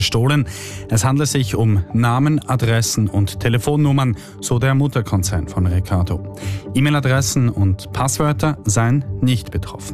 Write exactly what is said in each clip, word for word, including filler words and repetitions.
gestohlen. Es handelt sich um Namen, Adressen und Telefonnummern, so der Mutterkonzern von Ricardo. E-Mail-Adressen und Passwörter seien nicht betroffen.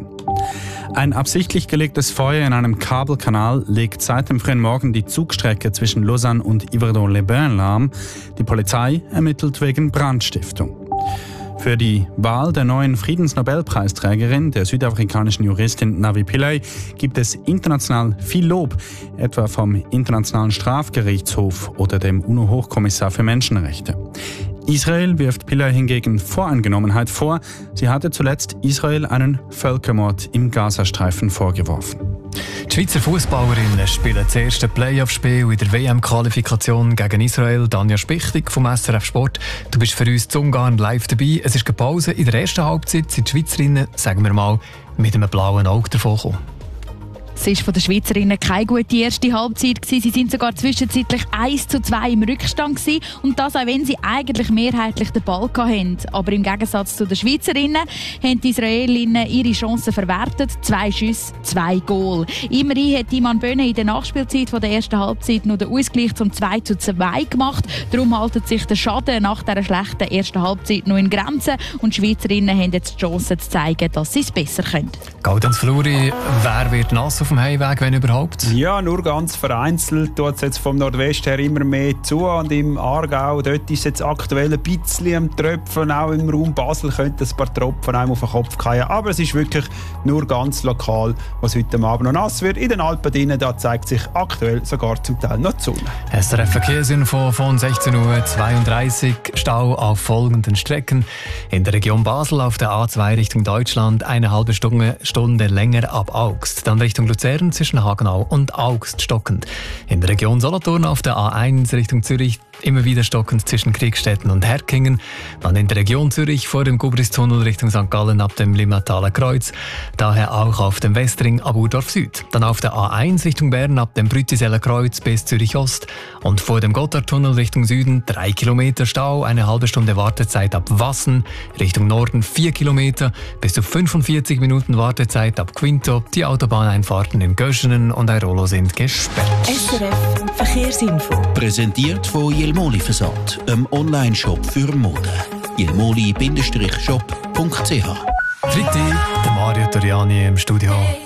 Ein absichtlich gelegtes Feuer in einem Kabelkanal legt seit dem frühen Morgen die Zugstrecke zwischen Lausanne und Yverdon-les-Bains lahm. Die Polizei ermittelt wegen Brandstiftung. Für die Wahl der neuen Friedensnobelpreisträgerin, der südafrikanischen Juristin Navi Pillay, gibt es international viel Lob, etwa vom Internationalen Strafgerichtshof oder dem UNO-Hochkommissar für Menschenrechte. Israel wirft Pillay hingegen Voreingenommenheit vor. Sie hatte zuletzt Israel einen Völkermord im Gazastreifen vorgeworfen. Die Schweizer Fußballerinnen spielen das erste Playoff-Spiel in der W M-Qualifikation gegen Israel. Danja Spichtig vom S R F Sport. Du bist für uns zu Ungarn live dabei. Es ist eine Pause. In der ersten Halbzeit sind die Schweizerinnen, sagen wir mal, mit einem blauen Auge davon gekommen. Es war von den Schweizerinnen keine gute erste Halbzeit. Sie sind sogar zwischenzeitlich eins zu zwei im Rückstand gewesen. Und das auch wenn sie eigentlich mehrheitlich den Ball hatten. Aber im Gegensatz zu den Schweizerinnen haben die Israelinnen ihre Chancen verwertet. Zwei Schüsse, zwei Goal. Immerhin hat Iman Böhne in der Nachspielzeit von der ersten Halbzeit noch den Ausgleich zum zwei zu zwei gemacht. Darum haltet sich der Schaden nach dieser schlechten ersten Halbzeit noch in Grenzen. Und die Schweizerinnen haben jetzt die Chance zu zeigen, dass sie es besser können. Gaudenz Fluri, wer wird nass auf dem Heimweg, wenn überhaupt? Ja, nur ganz vereinzelt. Tut es jetzt vom Nordwesten her immer mehr zu. Und im Aargau, dort ist jetzt aktuell ein bisschen am Tröpfen. Auch im Raum Basel könnte ein paar Tropfen einem auf den Kopf fallen. Aber es ist wirklich nur ganz lokal, was heute Abend noch nass wird. In den Alpen drinnen, da zeigt sich aktuell sogar zum Teil noch die Sonne. S R F Verkehrsinfo von sechzehn Uhr zweiunddreißig. Stau auf folgenden Strecken. In der Region Basel auf der A zwei Richtung Deutschland eine halbe Stunde, Stunde länger ab Augst. Dann Richtung Luzern zwischen Hagenau und Augst stockend. In der Region Solothurn auf der A eins Richtung Zürich immer wieder stockend zwischen Kriegstetten und Herkingen. Dann in der Region Zürich vor dem Gubristunnel Richtung Sankt Gallen ab dem Limnataler Kreuz. Daher auch auf dem Westring ab Urdorf Süd. Dann auf der A eins Richtung Bern ab dem Brütiseller Kreuz bis Zürich Ost. Und vor dem Gotthardtunnel Richtung Süden drei Kilometer Stau, eine halbe Stunde Wartezeit ab Wassen. Richtung Norden vier Kilometer, bis zu fünfundvierzig Minuten Wartezeit ab Quinto. Die Autobahneinfahrten in Göschenen und Airolo sind gesperrt. S R F Verkehrsinfo. Präsentiert von Jelmoli Versand, einem Online-Shop für Mode. jelmoli Bindestrich shop punkt c h. Fritti, der Mario Toriani im Studio.